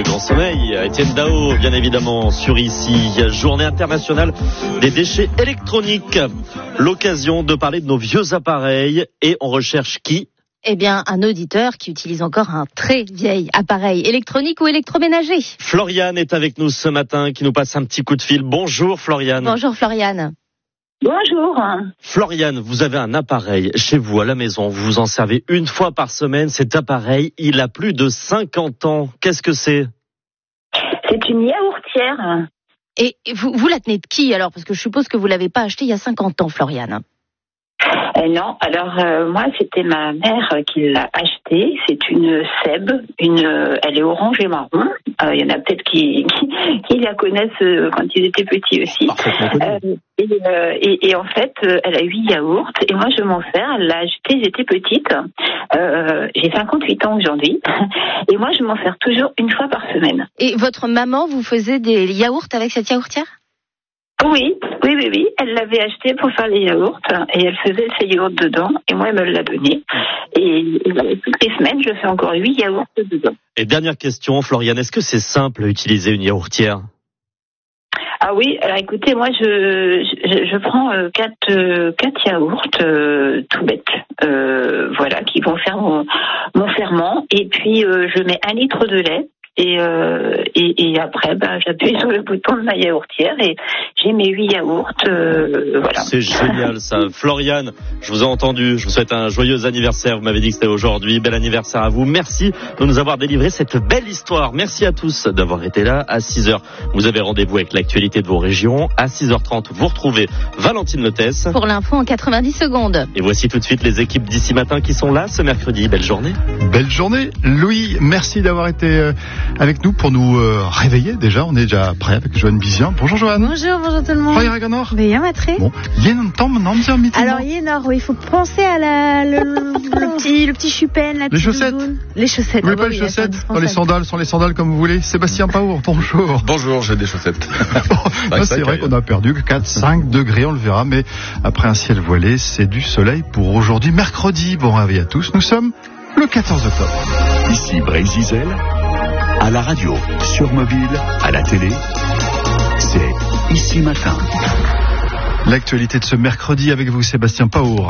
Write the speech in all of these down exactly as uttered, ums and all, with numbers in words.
Grand Sommeil, Étienne Dao, bien évidemment, sur ici. Journée internationale des déchets électroniques. L'occasion de parler de nos vieux appareils. Et on recherche qui ? Eh bien, un auditeur qui utilise encore un très vieil appareil électronique ou électroménager. Floriane est avec nous ce matin, qui nous passe un petit coup de fil. Bonjour Floriane. Bonjour Floriane. Bonjour. Floriane, vous avez un appareil chez vous à la maison. Vous vous en servez une fois par semaine. Cet appareil, il a plus de cinquante ans. Qu'est-ce que c'est ? C'est une yaourtière. Et vous, vous la tenez de qui alors ? Parce que je suppose que vous l'avez pas acheté il y a cinquante ans, Floriane. Euh, non, alors euh, moi c'était ma mère qui l'a achetée. C'est une Seb, une, euh, elle est orange et marron. Il euh, y en a peut-être qui, qui, qui la connaissent euh, quand ils étaient petits aussi. Euh, et, euh, et, et en fait, euh, elle a huit yaourts et moi je m'en sers. Elle l'a achetée, j'étais petite. Euh, j'ai cinquante-huit ans aujourd'hui et moi je m'en sers toujours une fois par semaine. Et votre maman vous faisait des yaourts avec cette yaourtière ? Oui, oui, oui, oui. Elle l'avait acheté pour faire les yaourts et elle faisait ses yaourts dedans et moi elle me l'a donné. Et, et voilà, toutes les semaines je fais encore huit yaourts dedans. Et dernière question, Floriane, est-ce que c'est simple à utiliser une yaourtière ? Ah oui, alors écoutez, moi je je, je prends euh, quatre euh, quatre yaourts euh, tout bêtes, euh, voilà, qui vont faire mon mon ferment et puis euh, je mets un litre de lait. Et, euh, et, et après, ben, j'appuie sur le bouton de ma yaourtière et j'ai mes huit yaourts. Euh, voilà. C'est génial ça. Floriane, je vous ai entendu. Je vous souhaite un joyeux anniversaire. Vous m'avez dit que c'était aujourd'hui. Bel anniversaire à vous. Merci de nous avoir délivré cette belle histoire. Merci à tous d'avoir été là. À six heures, vous avez rendez-vous avec l'actualité de vos régions. À six heures trente, vous retrouvez Valentine Lotès. Pour l'info en quatre-vingt-dix secondes. Et voici tout de suite les équipes d'ici matin qui sont là ce mercredi. Belle journée. Belle journée. Louis, merci d'avoir été euh, avec nous pour nous euh, réveiller déjà. On est déjà prêt avec Joanne Bizien. Bonjour Joanne. Bonjour, bonjour tout le monde. Hoi Raganor. Ben, ja, maar très. Bon, Yenantam, Namzia, Mitima. Alors, Yenor, oui, il faut penser à la, le, le petit, le petit chupen, la Les petite chaussettes. doudoune. Les chaussettes. Oui, ah, pas bah les oui, chaussettes. attends, Dans les indispensable. sandales, sont les sandales comme vous voulez. Sébastien Paour, bonjour. Bonjour, j'ai des chaussettes. Bah, c'est vrai qu'on a perdu que quatre à cinq degrés, on le verra, mais après un ciel voilé, c'est du soleil pour aujourd'hui, mercredi. Bon réveil à tous, nous sommes le quatorze octobre. Ici Brésil, à la radio, sur mobile, à la télé, c'est Ici Matin. L'actualité de ce mercredi avec vous, Sébastien Paour.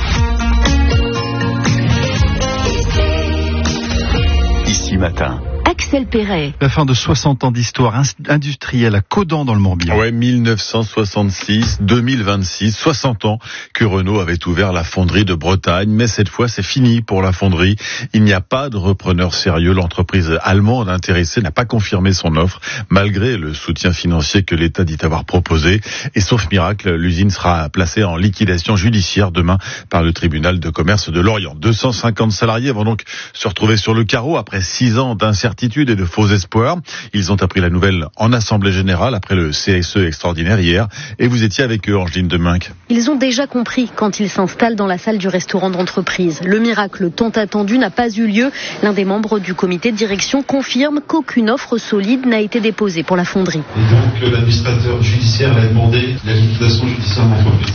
Ici Matin. Axel Perret. La fin de soixante ans d'histoire industrielle à Caudan dans le Morbihan. Ouais, mille neuf cent soixante-six, deux mille vingt-six, soixante ans que Renault avait ouvert la fonderie de Bretagne. Mais cette fois, c'est fini pour la fonderie. Il n'y a pas de repreneur sérieux. L'entreprise allemande intéressée n'a pas confirmé son offre, malgré le soutien financier que l'État dit avoir proposé. Et sauf miracle, l'usine sera placée en liquidation judiciaire demain par le tribunal de commerce de Lorient. deux cent cinquante salariés vont donc se retrouver sur le carreau après six ans d'incertitude et de faux espoirs. Ils ont appris la nouvelle en assemblée générale après le C S E extraordinaire hier. Et vous étiez avec eux, Angeline Deminck. Ils ont déjà compris quand ils s'installent dans la salle du restaurant d'entreprise. Le miracle tant attendu n'a pas eu lieu. L'un des membres du comité de direction confirme qu'aucune offre solide n'a été déposée pour la fonderie. Et donc l'administrateur judiciaire a demandé la liquidation judiciaire de l'entreprise.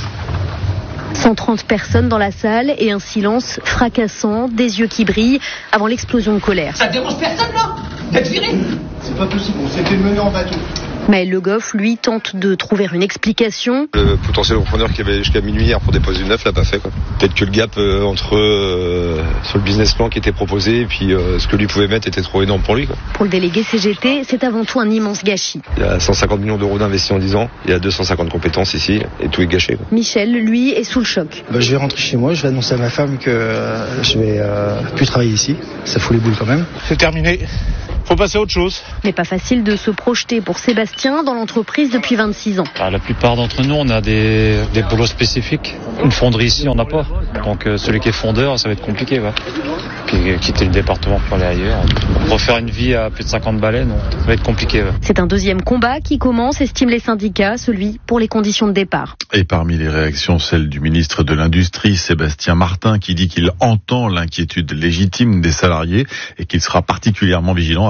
cent trente personnes dans la salle et un silence fracassant, des yeux qui brillent avant l'explosion de colère. Ça dérange personne là d'être viré? C'est pas possible, on s'était mené en bateau. Maël Le Goff, lui, tente de trouver une explication. Le potentiel repreneur qui avait jusqu'à minuit hier pour déposer une neuf l'a pas fait, quoi. Peut-être que le gap euh, entre euh, sur le business plan qui était proposé et puis euh, ce que lui pouvait mettre était trop énorme pour lui, quoi. Pour le délégué C G T, c'est avant tout un immense gâchis. Il y a cent cinquante millions d'euros d'investis en dix ans, il y a deux cent cinquante compétences ici et tout est gâché, quoi. Michel, lui, est sous le choc. Bah, je vais rentrer chez moi, je vais annoncer à ma femme que euh, je vais euh, plus travailler ici. Ça fout les boules quand même. C'est terminé. Faut passer à autre chose. Mais pas facile de se projeter pour Sébastien dans l'entreprise depuis vingt-six ans. La plupart d'entre nous, on a des, des boulots spécifiques. Une fonderie ici, on n'a pas. Donc euh, celui qui est fondeur, ça va être compliqué. Ouais. Puis quitter le département pour aller ailleurs. Refaire une vie à plus de cinquante balais, non, ça va être compliqué. Ouais. C'est un deuxième combat qui commence, estiment les syndicats, celui pour les conditions de départ. Et parmi les réactions, celle du ministre de l'Industrie, Sébastien Martin, qui dit qu'il entend l'inquiétude légitime des salariés et qu'il sera particulièrement vigilant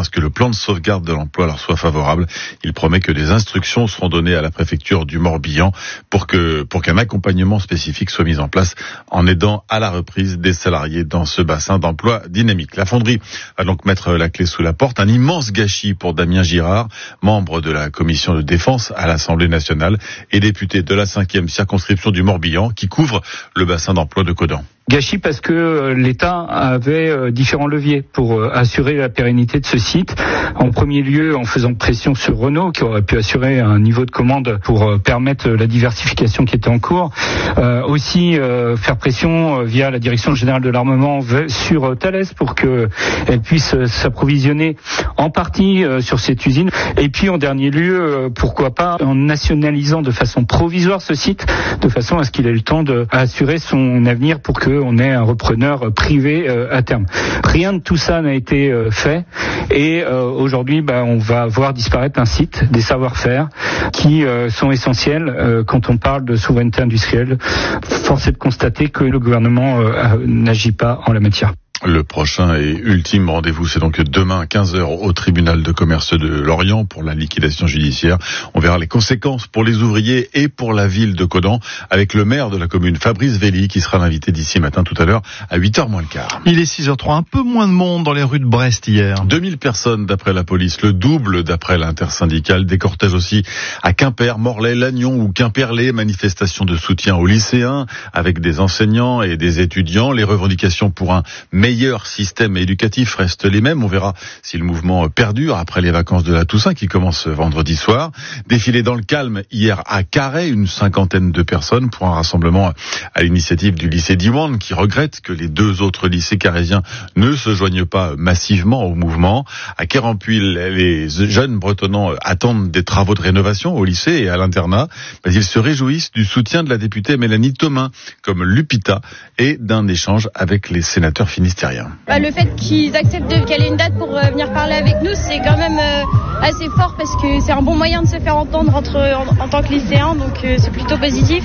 à ce que le plan de sauvegarde de l'emploi leur soit favorable. Il promet que des instructions seront données à la préfecture du Morbihan pour que pour qu'un accompagnement spécifique soit mis en place en aidant à la reprise des salariés dans ce bassin d'emploi dynamique. La fonderie va donc mettre la clé sous la porte. Un immense gâchis pour Damien Girard, membre de la commission de défense à l'Assemblée nationale et député de la cinquième circonscription du Morbihan qui couvre le bassin d'emploi de Caudan. Gâchis parce que l'État avait différents leviers pour assurer la pérennité de ce site. En premier lieu, en faisant pression sur Renault, qui aurait pu assurer un niveau de commande pour permettre la diversification qui était en cours. Euh, aussi, euh, faire pression via la Direction générale de l'armement sur Thales pour qu'elle puisse s'approvisionner en partie sur cette usine. Et puis, en dernier lieu, pourquoi pas en nationalisant de façon provisoire ce site, de façon à ce qu'il ait le temps d'assurer son avenir pour que on ait un repreneur privé euh, à terme. Rien de tout ça n'a été euh, fait et euh, aujourd'hui bah, on va voir disparaître un site, des savoir-faire qui euh, sont essentiels euh, quand on parle de souveraineté industrielle. Force est de constater que le gouvernement euh, n'agit pas en la matière. Le prochain et ultime rendez-vous, c'est donc demain à quinze heures au tribunal de commerce de Lorient pour la liquidation judiciaire. On verra les conséquences pour les ouvriers et pour la ville de Caudan avec le maire de la commune, Fabrice Velli, qui sera l'invité d'ici matin tout à l'heure à huit heures moins le quart. Il est six heures trois, un peu moins de monde dans les rues de Brest hier. deux mille personnes d'après la police, le double d'après l'intersyndicale. Des cortèges aussi à Quimper, Morlaix, Lannion ou Quimperlé. Manifestation de soutien aux lycéens avec des enseignants et des étudiants. Les revendications pour un meilleur système éducatif restent les mêmes. On verra si le mouvement perdure après les vacances de la Toussaint qui commencent vendredi soir. Défilé dans le calme hier à Carhaix, une cinquantaine de personnes pour un rassemblement à l'initiative du lycée Diwan qui regrette que les deux autres lycées carhésiens ne se joignent pas massivement au mouvement. À Quérampuil, les jeunes bretonnants attendent des travaux de rénovation au lycée et à l'internat, mais ils se réjouissent du soutien de la députée Mélanie Thomin comme Lupita et d'un échange avec les sénateurs finistériens. Bah, le fait qu'ils acceptent de caler une date pour euh, venir parler avec nous, c'est quand même euh, assez fort parce que c'est un bon moyen de se faire entendre entre, en, en tant que lycéen, donc euh, c'est plutôt positif.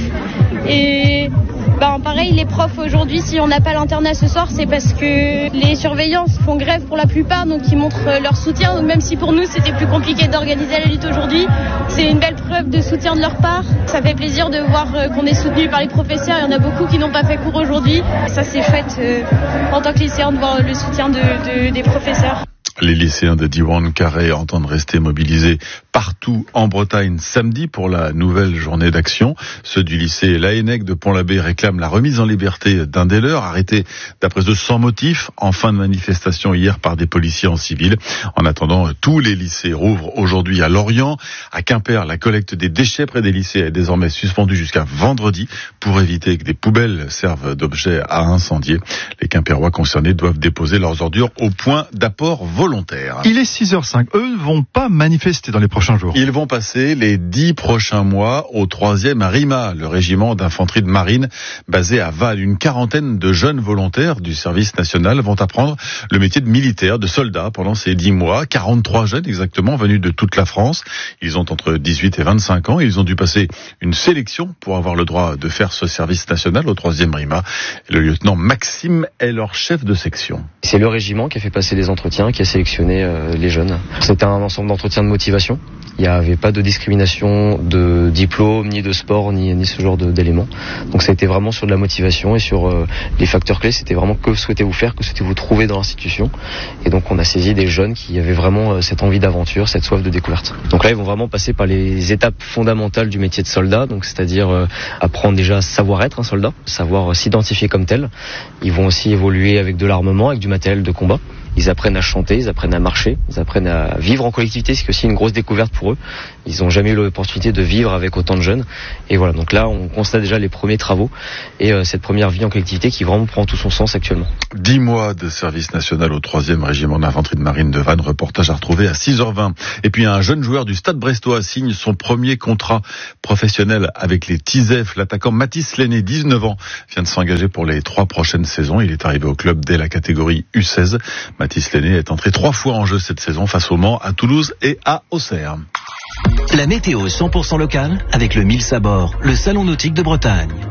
Et bah, pareil, les profs aujourd'hui, si on n'a pas l'internat ce soir, c'est parce que les surveillants font grève pour la plupart, donc ils montrent euh, leur soutien. Donc même si pour nous c'était plus compliqué d'organiser la lutte aujourd'hui, c'est une belle preuve de soutien de leur part. Ça fait plaisir de voir euh, qu'on est soutenu par les professeurs. Il y en a beaucoup qui n'ont pas fait cours aujourd'hui. Ça c'est chouette euh, en tant que lycéen de voir le soutien de, de, des professeurs. Les lycéens de Diwan Carhaix entendent rester mobilisés partout en Bretagne samedi pour la nouvelle journée d'action. Ceux du lycée Laennec de Pont-l'Abbé réclament la remise en liberté d'un des leurs, arrêté d'après eux sans motif en fin de manifestation hier par des policiers en civil. En attendant, tous les lycées rouvrent aujourd'hui à Lorient. À Quimper, la collecte des déchets près des lycées est désormais suspendue jusqu'à vendredi pour éviter que des poubelles servent d'objet à incendier. Les Quimpérois concernés doivent déposer leurs ordures au point d'apport volontaire. Il est six heures cinq. Eux ne vont pas manifester dans les prochains jours. Ils vont passer les dix prochains mois au troisième RIMA, le régiment d'infanterie de marine basé à Val. Une quarantaine de jeunes volontaires du service national vont apprendre le métier de militaire, de soldat pendant ces dix mois. quarante-trois jeunes exactement venus de toute la France. Ils ont entre dix-huit et vingt-cinq ans. Ils ont dû passer une sélection pour avoir le droit de faire ce service national au troisième RIMA. Et le lieutenant Maxime est leur chef de section. C'est le régiment qui a fait passer les entretiens, qui a sélectionné euh, les jeunes. C'était un ensemble d'entretiens de motivation. Il n'y avait pas de discrimination de diplôme, ni de sport, ni, ni ce genre de, d'éléments. Donc ça a été vraiment sur de la motivation et sur euh, les facteurs clés. C'était vraiment que souhaitez-vous faire, que souhaitez-vous trouver dans l'institution. Et donc on a saisi des jeunes qui avaient vraiment euh, cette envie d'aventure, cette soif de découverte. Donc là ils vont vraiment passer par les étapes fondamentales du métier de soldat, donc c'est-à-dire euh, apprendre déjà à savoir être un soldat, savoir euh, s'identifier comme tel. Ils vont aussi évoluer avec de l'armement, avec du matériel de combat. Ils apprennent à chanter, ils apprennent à marcher, ils apprennent à vivre en collectivité, ce qui est aussi une grosse découverte pour eux. Ils n'ont jamais eu l'opportunité de vivre avec autant de jeunes. Et voilà, donc là, on constate déjà les premiers travaux et euh, cette première vie en collectivité qui vraiment prend tout son sens actuellement. Dix mois de service national au troisième régiment d'infanterie de marine de Vannes, reportage à retrouver à six heures vingt. Et puis un jeune joueur du Stade brestois signe son premier contrat professionnel avec les Tisef. L'attaquant Mathis Lenné, dix-neuf ans, vient de s'engager pour les trois prochaines saisons. Il est arrivé au club dès la catégorie U seize. Mathis Lenné est entré trois fois en jeu cette saison face au Mans, à Toulouse et à Auxerre. La météo cent pour cent locale avec le Mills à bord, le salon nautique de Bretagne.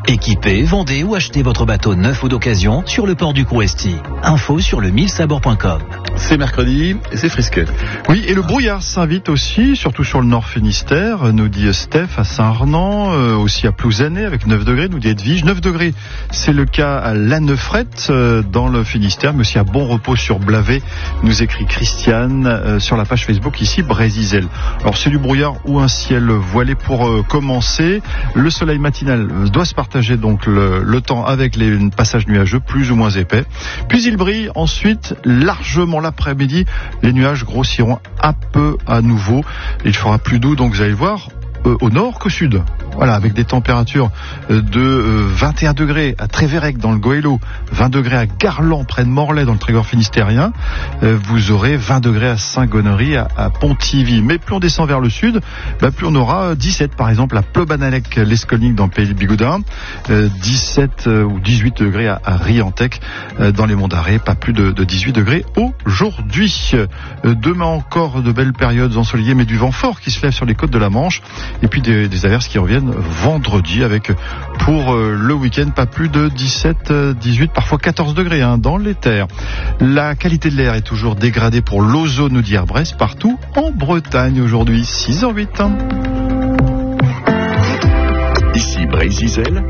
Équipez, vendez ou achetez votre bateau neuf ou d'occasion sur le port du Crouesti. Info sur le mille sabords point com. C'est mercredi et c'est frisquet. Oui, et le brouillard s'invite aussi, surtout sur le Nord Finistère, nous dit Steph à Saint-Arnan, euh, aussi à Plouzané avec neuf degrés, nous dit Edwige. neuf degrés, c'est le cas à Lanneufrette euh, dans le Finistère, mais aussi à Bon Repos sur Blavet, nous écrit Christiane euh, sur la page Facebook ici, Brézizel. Alors c'est du brouillard ou un ciel voilé pour euh, commencer. Le soleil matinal doit se partager donc le, le temps avec les passages nuageux plus ou moins épais. Puis il brille ensuite largement l'après-midi. Les nuages grossiront un peu à nouveau. Il fera plus doux, donc vous allez le voir, euh, au nord qu'au sud. Voilà, avec des températures de vingt et un degrés à Trévérec dans le Goëlo, vingt degrés à Garland près de Morlaix dans le Trégor finistérien. Vous aurez vingt degrés à Saint-Gonorrhe, à Pontivy. Mais plus on descend vers le sud, bah plus on aura dix-sept par exemple à Plobanalec, l'Escolnic dans le Pays de Bigoudin, dix-sept ou dix-huit degrés à Riantec dans les Monts d'Arrée, pas plus de dix-huit degrés aujourd'hui. Demain encore de belles périodes ensoleillées, mais du vent fort qui se lève sur les côtes de la Manche, et puis des, des averses qui reviennent vendredi avec pour le week-end pas plus de dix-sept, dix-huit, parfois quatorze degrés hein, dans les terres. La qualité de l'air est toujours dégradée pour l'ozone, nous dit Brest, partout en Bretagne aujourd'hui, six heures huit. Ici Brézizel.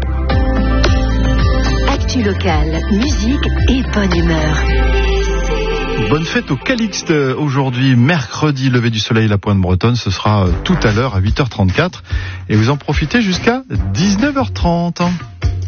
Actu locale, musique et bonne humeur. Bonne fête au Calixte aujourd'hui, mercredi, lever du soleil, la Pointe Bretonne. Ce sera tout à l'heure à huit heures trente-quatre et vous en profitez jusqu'à dix-neuf heures trente.